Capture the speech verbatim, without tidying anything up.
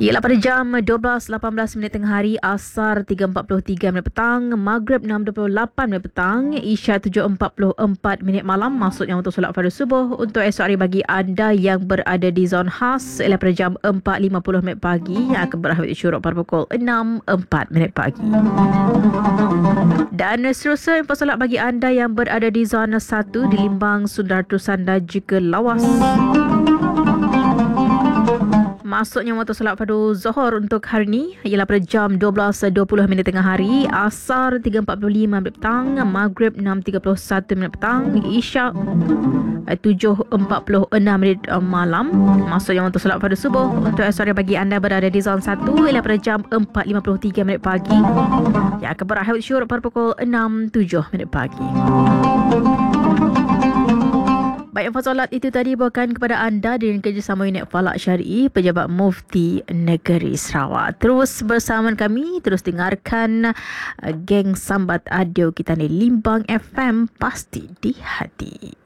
Ialah pada jam dua belas lapan belas minit tengah hari, Asar tiga empat puluh tiga minit petang, Maghrib enam dua puluh lapan minit petang, Isya tujuh empat puluh empat minit malam, maksudnya untuk solat fardu subuh untuk esok hari bagi anda yang berada di zon khas ialah pada jam empat lima puluh minit pagi yang akan berakhir syuruk pada pukul enam empat minit pagi. Dan seterusnya info solat bagi anda yang berada di zon satu di Limbang, Sundar Terusan dan juga Lawas. Maksudnya waktu solat fardu Zuhur untuk hari ini ialah pada jam dua belas dua puluh minit tengah hari, Asar tiga empat puluh lima minit petang, Maghrib enam tiga puluh satu minit petang, Isya tujuh empat puluh enam minit malam. Maksudnya untuk solat fardu subuh untuk esok hari bagi anda berada di zon satu ialah pada jam empat lima puluh tiga minit pagi yang akan berakhir syuruk pada pukul enam tujuh minit pagi. Baik, info solat itu tadi bawakan kepada anda dengan kerjasama Unit Falak Syari'i Pejabat Mufti Negeri Sarawak. Terus bersama kami, terus dengarkan uh, geng sambat audio kita ni Limbang F M, pasti di hati.